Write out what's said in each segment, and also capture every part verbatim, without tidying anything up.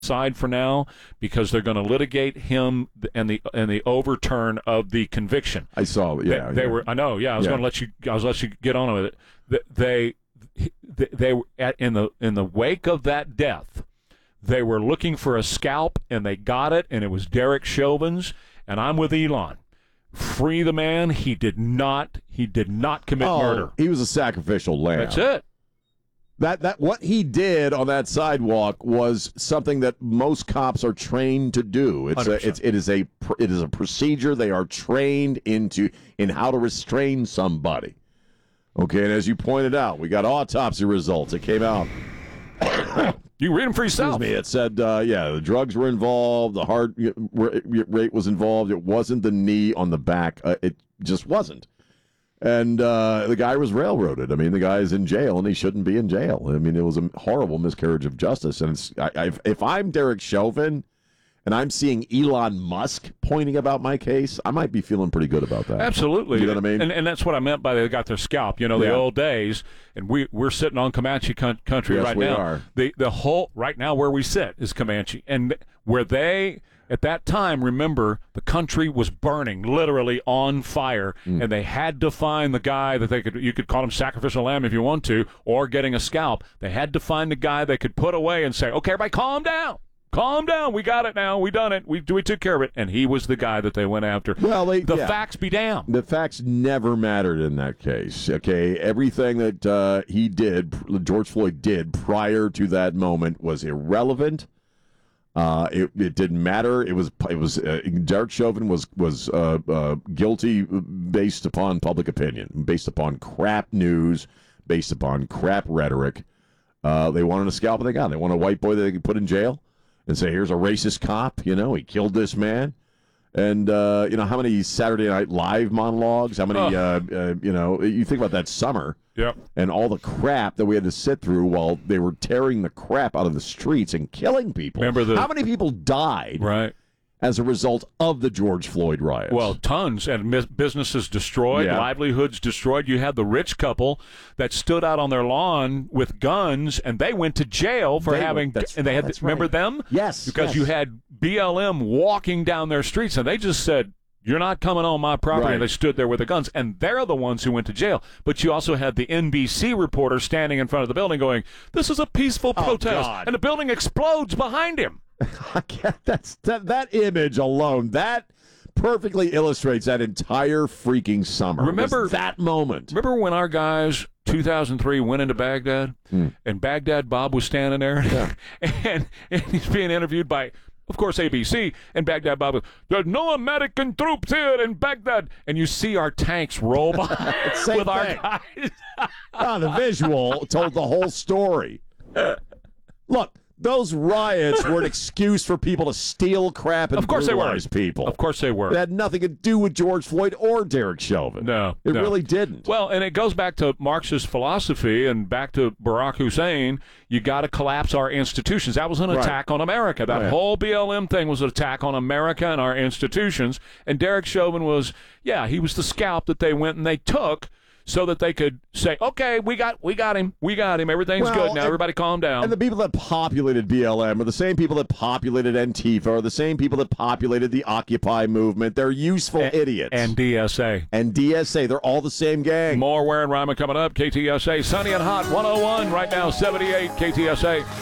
side for now because they're going to litigate him and the and the overturn of the conviction. I saw, yeah. They, they yeah. were. I know. Yeah, I was Yeah. going to let you. I was let you get on with it. They they, they were at, in the in the wake of that death. They were looking for a scalp, and they got it, and it was Derek Chauvin's. And I'm with Elon. Free the man. He did not. He did not commit oh, murder. He was a sacrificial lamb. That's it. That that what he did on that sidewalk was something that most cops are trained to do. It's a, it's it is a it is a procedure they are trained into in how to restrain somebody. Okay, and as you pointed out, we got autopsy results. It came out. You can read them for yourself. Excuse me. It said, uh, yeah, the drugs were involved. The heart rate was involved. It wasn't the knee on the back. Uh, it just wasn't. And uh, the guy was railroaded. I mean, the guy is in jail, and he shouldn't be in jail. I mean, it was a horrible miscarriage of justice. And it's, I, I've, if I'm Derek Chauvin and I'm seeing Elon Musk pointing about my case, I might be feeling pretty good about that. Absolutely. You know what I mean? And, and that's what I meant by they got their scalp. You know, the Yeah. old days, and we, we're sitting on Comanche con- country Yes, right we now. are. The, the whole, right now where we sit is Comanche. And where they... At that time, remember, the country was burning, literally on fire, Mm. and they had to find the guy that they could, you could call him sacrificial lamb if you want to, or getting a scalp. They had to find the guy they could put away and say, okay, everybody calm down. Calm down. We got it now. We done it. We, we took care of it. And he was the guy that they went after. Well, they, the yeah. facts be damned. The facts never mattered in that case. Okay, everything that uh, he did, George Floyd did prior to that moment was irrelevant. Uh, it, it didn't matter. It was it was uh, Derek Chauvin was was uh, uh, guilty based upon public opinion, based upon crap news, based upon crap rhetoric. Uh, they wanted a scalp, and they got it. They want a white boy that they could put in jail and say, "Here's a racist cop. You know, he killed this man." And uh, you know how many Saturday Night Live monologues? How many? Oh. Uh, uh, you know, you think about that summer. Yep. And all the crap that we had to sit through while they were tearing the crap out of the streets and killing people. Remember the- How many people died Right. as a result of the George Floyd riots? Well, tons, and mis- businesses destroyed, Yeah. livelihoods destroyed. You had the rich couple that stood out on their lawn with guns, and they went to jail for They having. went- that's- and they had. that's Remember right. them? Yes, Because yes. you had B L M walking down their streets, and they just said, "You're not coming on my property." Right. And they stood there with the guns, and they're the ones who went to jail. But you also had the N B C reporter standing in front of the building, going, "This is a peaceful Oh, protest," God. and the building explodes behind him. I can't- that's that, that image alone, that perfectly illustrates that entire freaking summer. Remember- Was that moment. Remember when our guys, two thousand three, went into Baghdad, Mm. and Baghdad Bob was standing there, Yeah. and, and he's being interviewed by, of course, A B C, and Baghdad Bob goes, "There's no American troops here in Baghdad," and you see our tanks roll by Same with our thing. guys. Ah, the visual told the whole story. Look, those riots were an excuse for people to steal crap and Of course they were. brutalize people. Of course they were. It had nothing to do with George Floyd or Derek Chauvin. No, It no. really didn't. Well, and it goes back to Marxist philosophy and back to Barack Hussein. You got to collapse our institutions. That was an Right. attack on America. That Right. whole B L M thing was an attack on America and our institutions. And Derek Chauvin was, yeah, he was the scalp that they went and they took so that they could say, okay, we got we got him. We got him. Everything's Well, good now. and- Everybody calm down. And the people that populated B L M are the same people that populated Antifa, are the same people that populated the Occupy movement. They're useful idiots. and D S A. and D S A, they're all the same gang. More Ware and Ryman coming up. K T S A, sunny and hot, one oh one. Right now, seventy-eight, K T S A.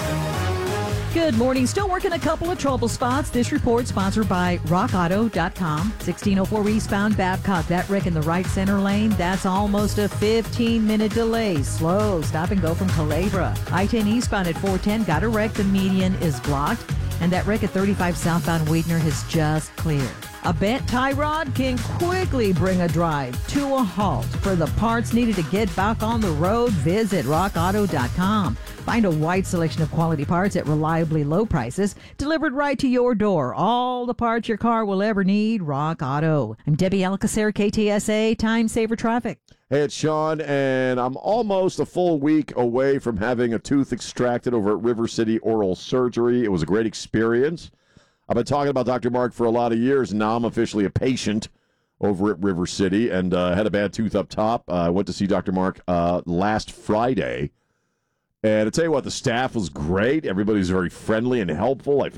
Good morning. Still working a couple of trouble spots. This report sponsored by rock auto dot com. sixteen oh four eastbound Babcock. That wreck in the right center lane, that's almost a fifteen-minute delay. Slow. Stop and go from Calabria. I ten eastbound at four ten. Got a wreck. The median is blocked. And that wreck at thirty-five southbound Weidner has just cleared. A bent tie rod can quickly bring a drive to a halt. For the parts needed to get back on the road, visit rock auto dot com. Find a wide selection of quality parts at reliably low prices, delivered right to your door. All the parts your car will ever need, Rock Auto. I'm Debbie Alcacer, K T S A, Time Saver Traffic. Hey, it's Sean, and I'm almost a full week away from having a tooth extracted over at River City Oral Surgery. It was a great experience. I've been talking about Doctor Mark for a lot of years, and now I'm officially a patient over at River City, and uh, had a bad tooth up top. Uh, I went to see Doctor Mark uh, last Friday, And I tell you what, the staff was great. Everybody was very friendly and helpful. I